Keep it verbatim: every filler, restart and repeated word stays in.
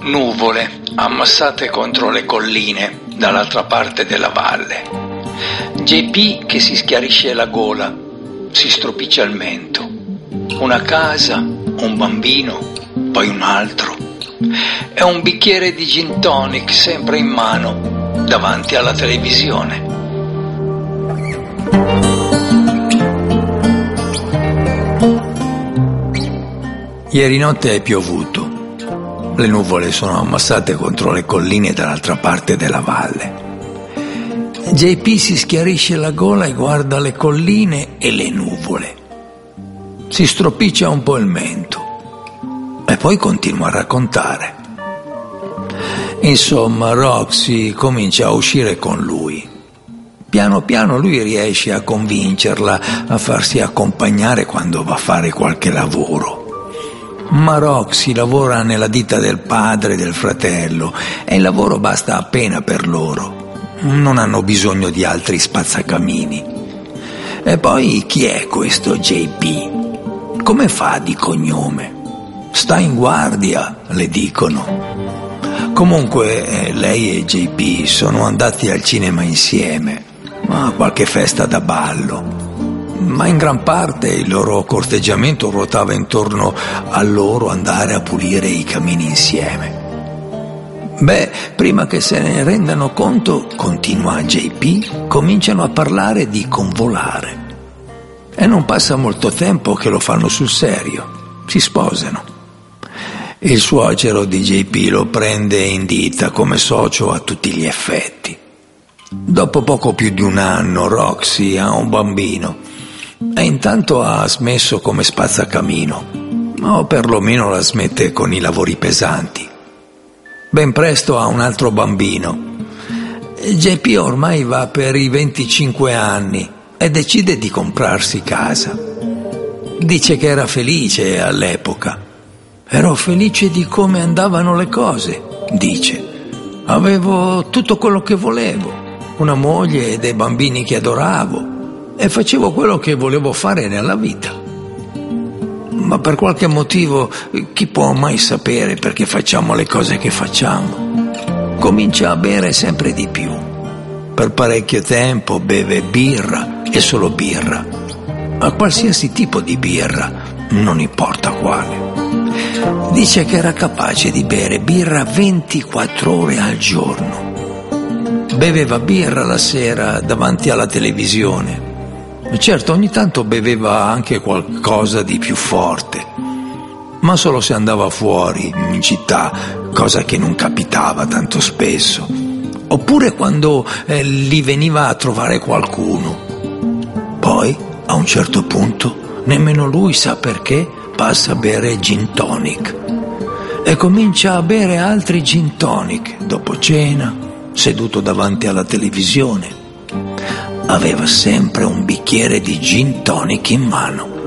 Nuvole ammassate contro le colline dall'altra parte della valle. J P che si schiarisce la gola, si stropiccia il mento. Una casa, un bambino, poi un altro. E un bicchiere di gin tonic sempre in mano, davanti alla televisione. Ieri notte è piovuto. Le nuvole sono ammassate contro le colline dall'altra parte della valle. J P si schiarisce la gola e guarda le colline e le nuvole. Si stropiccia un po' il mento e poi continua a raccontare. Insomma, Roxy comincia a uscire con lui. Piano piano lui riesce a convincerla a farsi accompagnare quando va a fare qualche lavoro. Ma Roxy lavora nella ditta del padre e del fratello e il lavoro basta appena per loro. Non hanno bisogno di altri spazzacamini. E poi chi è questo J P? Come fa di cognome? Sta in guardia, le dicono. Comunque lei e J P sono andati al cinema insieme, a qualche festa da ballo. Ma in gran parte il loro corteggiamento ruotava intorno a loro andare a pulire i camini insieme. Beh, prima che se ne rendano conto, continua J P, cominciano a parlare di convolare. E non passa molto tempo che lo fanno sul serio, si sposano. Il suocero di J P lo prende in ditta come socio a tutti gli effetti. Dopo poco più di un anno Roxy ha un bambino e intanto ha smesso come spazzacamino, o perlomeno la smette con i lavori pesanti. Ben presto ha un altro bambino. J P ormai va per i venticinque anni e decide di comprarsi casa. Dice che era felice all'epoca. Ero felice di come andavano le cose, dice. Avevo tutto quello che volevo, una moglie e dei bambini che adoravo, e facevo quello che volevo fare nella vita. Ma per qualche motivo, chi può mai sapere perché facciamo le cose che facciamo? Comincia a bere sempre di più. Per parecchio tempo beve birra e solo birra, a qualsiasi tipo di birra, non importa quale. Dice che era capace di bere birra ventiquattro ore al giorno. Beveva birra la sera davanti alla televisione. Certo, ogni tanto beveva anche qualcosa di più forte, ma solo se andava fuori, in città, cosa che non capitava tanto spesso, oppure quando eh, gli veniva a trovare qualcuno. Poi, a un certo punto, nemmeno lui sa perché, passa a bere gin tonic e comincia a bere altri gin tonic dopo cena, seduto davanti alla televisione. Aveva sempre un bicchiere di gin tonic in mano.